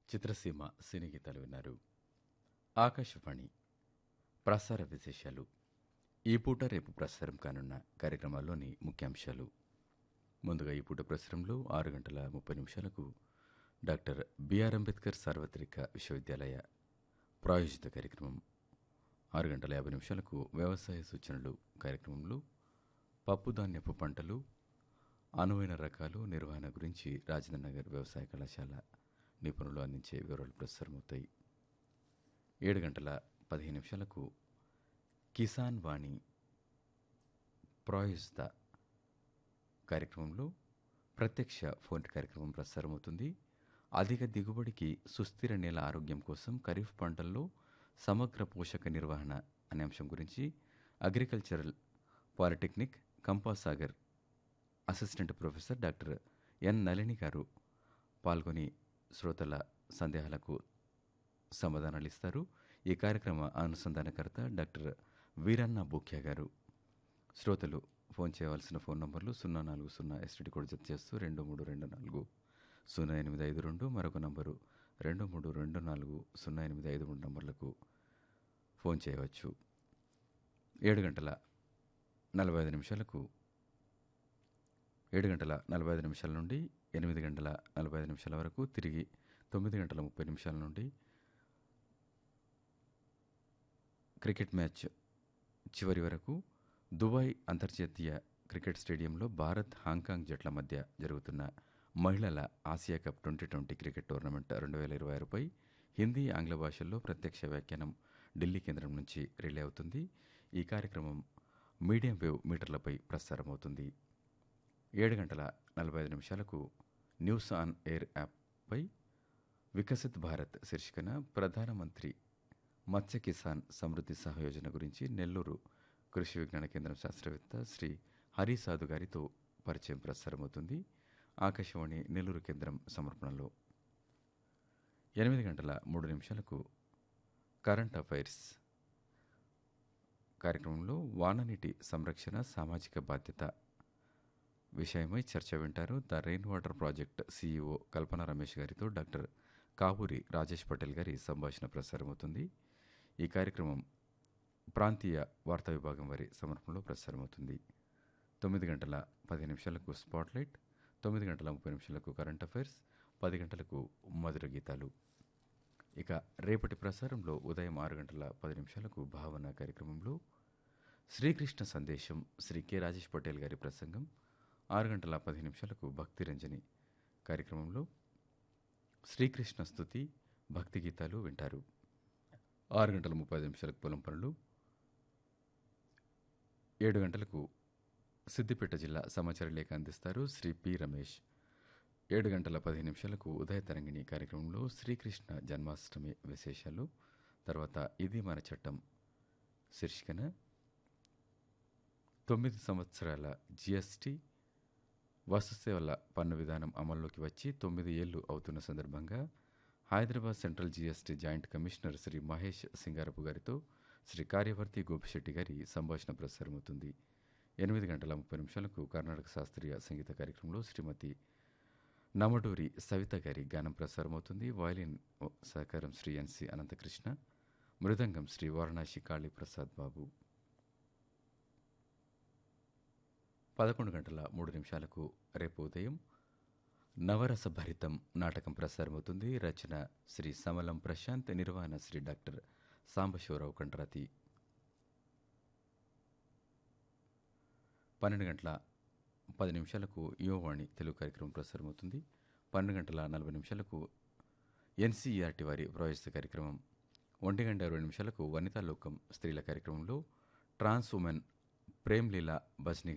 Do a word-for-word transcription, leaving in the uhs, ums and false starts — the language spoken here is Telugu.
చిత్రసీమ సినీ గీతాలు విన్నారు. ఆకాశవాణి ప్రసార విశేషాలు. ఈ పూట రేపు ప్రసారం కానున్న కార్యక్రమాల్లోని ముఖ్యాంశాలు. ముందుగా ఈ పూట ప్రసారంలో ఆరు గంటల ముప్పై నిమిషాలకు డాక్టర్ బిఆర్ అంబేద్కర్ సార్వత్రిక విశ్వవిద్యాలయ ప్రాయోజిత కార్యక్రమం. ఆరు గంటల యాభై నిమిషాలకు వ్యవసాయ సూచనలు కార్యక్రమంలో పప్పుధాన్యపు పంటలు, అనువైన రకాలు, నిర్వహణ గురించి రాజేంద్ర నగర్ వ్యవసాయ కళాశాల నిపుణులు అందించే వివరాలు ప్రసారమవుతాయి. ఏడు గంటల పదిహేను నిమిషాలకు కిసాన్ వాణి ప్రాయోజిత కార్యక్రమంలో ప్రత్యక్ష ఫోన్ కార్యక్రమం ప్రసారమవుతుంది. అధిక దిగుబడికి సుస్థిర నేల ఆరోగ్యం కోసం ఖరీఫ్ పంటల్లో సమగ్ర పోషక నిర్వహణ అనే అంశం గురించి agricultural polytechnic Kampasagar assistant professor doctor N Nalini గారు పాల్గొని శ్రోతల సందేహాలకు సమాధానాలు ఇస్తారు. ఈ కార్యక్రమ అనుసంధానకర్త డాక్టర్ వీరన్న బూఖ్యా గారు. శ్రోతలు ఫోన్ చేయవలసిన ఫోన్ నంబర్లు సున్నా నాలుగు సున్నా ఎస్టీడీ కోడ్ జత చేస్తూ రెండు మూడు రెండు నాలుగు సున్నా ఎనిమిది ఐదు రెండు, మరొక నంబరు రెండు మూడు రెండు నాలుగు సున్నా ఎనిమిది ఐదు మూడు నంబర్లకు ఫోన్ చేయవచ్చు. ఏడు గంటల నలభై ఐదు నిమిషాలకు ఏడు గంటల నలభై ఐదు నిమిషాల నుండి ఎనిమిది గంటల నలభై ఐదు నిమిషాల వరకు, తిరిగి తొమ్మిది గంటల ముప్పై నిమిషాల నుండి క్రికెట్ మ్యాచ్ చివరి వరకు దుబాయ్ అంతర్జాతీయ క్రికెట్ స్టేడియంలో భారత్ హాంకాంగ్ జట్ల మధ్య జరుగుతున్న మహిళల Asia cup twenty twenty cricket tournament రెండు వేల ఇరవై ఆరుపై హిందీ, ఆంగ్ల భాషల్లో ప్రత్యక్ష వ్యాఖ్యానం ఢిల్లీ కేంద్రం నుంచి రిలే అవుతుంది. ఈ కార్యక్రమం మీడియం వేవ్ మీటర్లపై ప్రసారమవుతుంది. ఏడు గంటల నలభై ఐదు నిమిషాలకు news on air యాప్పై Viksit Bharat శీర్షికన ప్రధానమంత్రి మత్స్య కిసాన్ సమృద్ధి సహయోజన గురించి నెల్లూరు కృషి విజ్ఞాన కేంద్రం శాస్త్రవేత్త శ్రీ హరిసాధు గారితో పరిచయం ప్రసారమవుతుంది. ఆకాశవాణి నెల్లూరు కేంద్రం సమర్పణలో. ఎనిమిది గంటల మూడు నిమిషాలకు కరెంట్ అఫైర్స్ కార్యక్రమంలో వాననీటి సంరక్షణ, సామాజిక బాధ్యత విషయమై చర్చ వింటారు. The rain water project CEO కల్పన రమేష్ గారితో డాక్టర్ కావూరి రాజేష్ పటేల్ గారి సంభాషణ ప్రసారమవుతుంది. ఈ కార్యక్రమం ప్రాంతీయ వార్తా విభాగం వారి సమర్పణలో ప్రసారమవుతుంది. తొమ్మిది గంటల పది నిమిషాలకు స్పాట్లైట్, తొమ్మిది గంటల ముప్పై నిమిషాలకు కరెంట్ అఫైర్స్, పది గంటలకు మధుర గీతాలు. ఇక రేపటి ప్రసారంలో ఉదయం ఆరు గంటల పది నిమిషాలకు భావన కార్యక్రమంలో శ్రీకృష్ణ సందేశం శ్రీ కె రాజేష్ పటేల్ గారి ప్రసంగం, ఆరు గంటల పది నిమిషాలకు భక్తి రంజని కార్యక్రమంలో శ్రీకృష్ణ స్తుతి, భక్తి గీతాలు వింటారు. ఆరు గంటల ముప్పై ఐదు నిమిషాలకు పొలం పనులు, ఏడు గంటలకు సిద్దిపేట జిల్లా సమాచార లేఖ అందిస్తారు శ్రీ పి రమేష్. ఏడు గంటల పదిహేను నిమిషాలకు ఉదయ తరంగిణి కార్యక్రమంలో శ్రీకృష్ణ జన్మాష్టమి విశేషాలు, తర్వాత ఇది మన చట్టం శీర్షికన తొమ్మిది సంవత్సరాల జిఎస్టి వస్తుసేవల పన్ను విధానం అమల్లోకి వచ్చి తొమ్మిది ఏళ్లు అవుతున్న సందర్భంగా Hyderabad central GST joint commissioner Shri Mahesh Singarapu గారితో శ్రీ కార్యవర్తి గోపిశెట్టి గారి సంభాషణ ప్రసారమవుతుంది. ఎనిమిది గంటల ముప్పై నిమిషాలకు కర్ణాటక శాస్త్రీయ సంగీత కార్యక్రమంలో శ్రీమతి నమడూరి సవిత గారి గానం ప్రసారమవుతుంది. వయలిన్ సహకారం శ్రీ ఎన్సి అనంతకృష్ణ, మృదంగం శ్రీ వారణాసి కాళీ ప్రసాద్ బాబు. పదకొండు గంటల మూడు నిమిషాలకు రేపు ఉదయం నవరస భరితం నాటకం ప్రసారమవుతుంది. రచన శ్రీ సమలం ప్రశాంత్, నిర్వహణ శ్రీ డాక్టర్ సాంబశివరావు కండ్రాతి. పన్నెండు గంటల పది నిమిషాలకు యువవాణి తెలుగు కార్యక్రమం ప్రసారమవుతుంది. పన్నెండు గంటల నలభై నిమిషాలకు ఎన్సీఈఆర్టీ వారి ప్రాయోజిత కార్యక్రమం. ఒంటి గంట ఇరవై నిమిషాలకు వనితా లోకం స్త్రీల కార్యక్రమంలో ట్రాన్స్ ఉమెన్ ప్రేమ్ లీలా భజని